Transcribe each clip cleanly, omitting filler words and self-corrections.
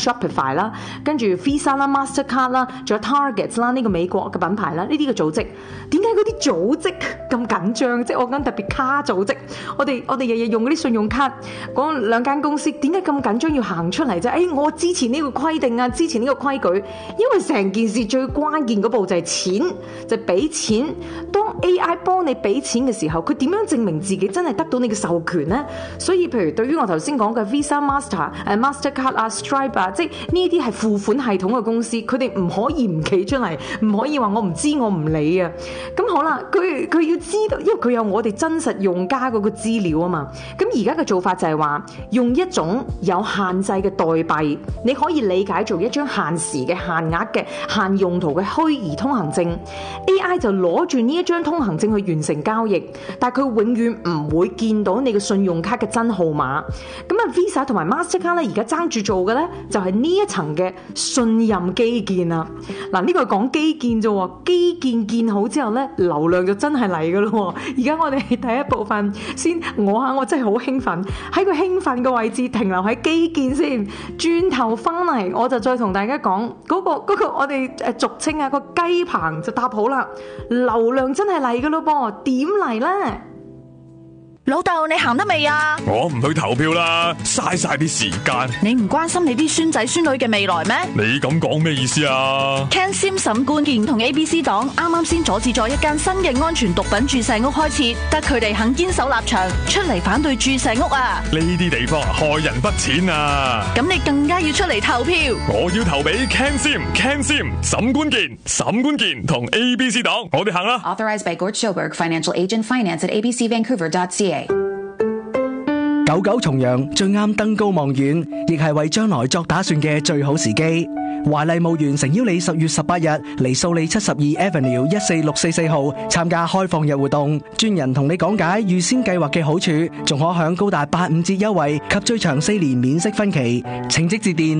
Shopify 啦，跟住 Visa 啦、Mastercard 啦，仲有 Target 啦，呢個美國嘅品牌啦，呢啲嘅組織，點解嗰啲組織咁緊張？即係我講特別卡組織，我哋日日用嗰啲信用卡，嗰兩間公司點解咁緊張要行出嚟啫？我支持呢個規定啊，支持呢個規矩，因為成件事最關鍵嗰步就係錢，就係俾錢。當 AI 幫你俾錢嘅時候，佢點樣證明自己真係得到你嘅授權呢？所以譬如對於我頭先講嘅 Visa、Mastercard 啊、Stripe 啊，即係呢啲係付款系統嘅公司，佢哋唔可以唔企出嚟，唔可以話我唔知我唔理啊。咁好啦，佢要知道，因為佢有我哋真實用家嗰個資料啊嘛。咁而家嘅做法就係話，用一種有限制嘅代幣，你可以理解做一張限時嘅、限額嘅、限用途嘅虛擬通行證。AI 就攞住呢一張通行證去完成交易，但係佢永遠唔會見到你嘅信用卡嘅真號碼。咁啊 Visa 同埋 Mastercard 咧，而家爭住做嘅咧，就係呢一層嘅信任基建啦。嗱，呢個係講基建啫，基建建好之後咧，流量就真係嚟噶咯。而家我哋第一部分先，我真係好興奮，喺個興奮嘅位置停留喺基建先，轉頭翻嚟我就再同大家講嗰個我哋俗稱啊個雞棚就搭好啦，流量真係嚟噶咯噃，點嚟咧？ 老豆，你行得未啊？ 我唔去投票啦，嘥晒啲時間。 你唔關心你啲孫仔孫女嘅未來咩？ 你咁講咩意思啊？ Ken Sim 沈冠健同 ABC 黨啱啱先阻止咗一間新嘅安全毒品注射屋開設，得佢哋肯堅守立場，出嚟反對注射屋啊！ 呢啲地方害人不淺啊！ 咁你更加要出嚟投票。 我要投俾 Ken Sim 沈冠健同 ABC 黨，我哋行啦。 Authorized by Gord Schoberg, Financial Agent, Finance at abcvancouver.ca。 九九重陽最啱登高望遠，亦係為將來作打算嘅最好時機。華麗墓園誠邀你10月18日嚟素里72 Avenue 14644號參加開放日活動，專人同你講解預先計劃嘅好處，仲可享高達85折優惠及最長4年免息分期。請即致電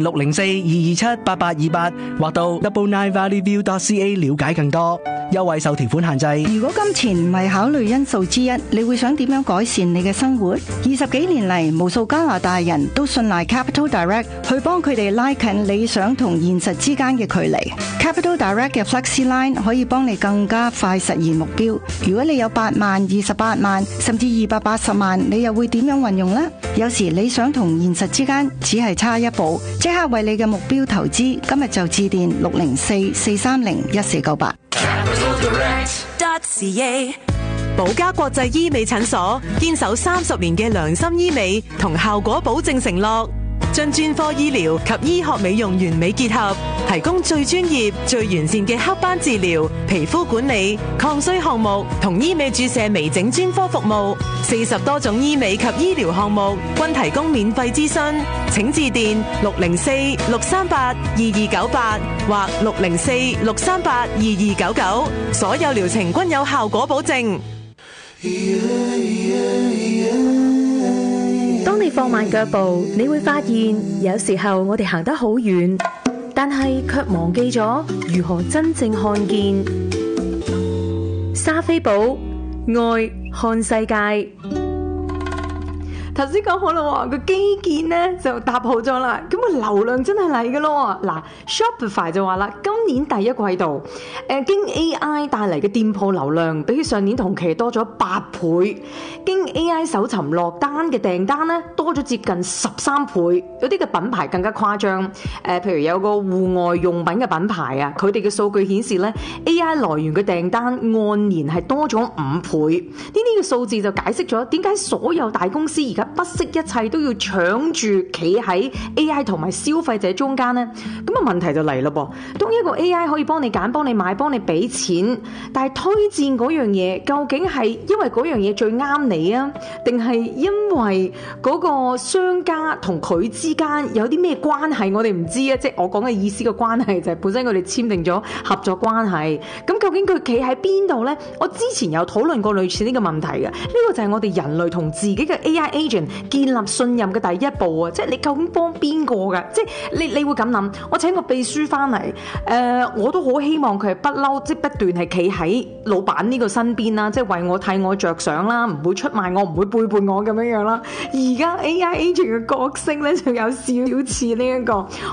604-227-8828或到 999valleyview.ca 了解更多。優惠受條款限制。 如果金錢唔係考慮因素之一，你會想點樣改善你嘅生活？20幾年嚟，無數加拿大人都信賴 Capital Direct 去幫佢哋拉近理想同現實之間嘅距離。Capital Direct 嘅 Flexi Line 可以幫你更加快實現目標。如果你有8萬、28萬，甚至280萬，你又會點樣運用呢？有時理想同現實之間只係差一步，即刻為你嘅目標投資。今日就致電604-430-1498。 寶嘉國際醫美診所堅守30年嘅良心醫美同效果保證承諾，將專科醫療及醫學美容完美結合，提供最專業、最完善嘅黑斑治療、皮膚管理、抗衰項目同醫美注射微整專科服務。40多種醫美及醫療項目均提供免費諮詢，請致電604-638-2298或604-638-2299，所有療程均有效果保證。 當你放慢腳步，你會發現有時候我哋行得好遠，但係卻忘記咗如何真正看見。莎菲寶愛看世界。 頭先講好啦，個基建咧就搭好咗啦，咁個流量真係嚟嘅咯。嗱 ，Shopify 就話啦，今年第一季度，經 AI 帶嚟嘅店鋪流量比起上年同期多咗8倍，經 AI 搜尋落單嘅訂單咧多咗接近13倍，有啲嘅品牌更加誇張，譬如有個戶外用品嘅品牌啊，佢哋嘅數據顯示咧 AI 來源嘅訂單按年係多咗5倍，呢啲嘅數字就解釋咗點解所有大公司而家不惜一切都要搶住企喺 AI 同埋消費者中間呢。咁啊問題就嚟咯噃。當一個 AI 可以幫你揀、幫你買、幫你俾錢，但係推薦嗰樣嘢究竟係因為嗰樣嘢最啱你啊，定係因為嗰個商家同佢之間有啲咩關係？我哋唔知啊，即係我講嘅意思嘅關係就係本身佢哋簽訂咗合作關係。咁究竟佢企喺邊度呢？我之前有討論過類似呢個問題嘅，呢個就係我哋人類同自己嘅 AI agent 建立信任嘅第一步啊！即係你究竟幫邊個㗎？即係你會咁諗，我請個秘書翻嚟，我都好希望佢係不嬲，即係不斷係企喺老闆呢個身邊啦，即係為我替我着想啦，唔會出賣我，唔會背叛我咁樣樣啦。而家 AI agent 嘅角色咧，就有少少似呢一個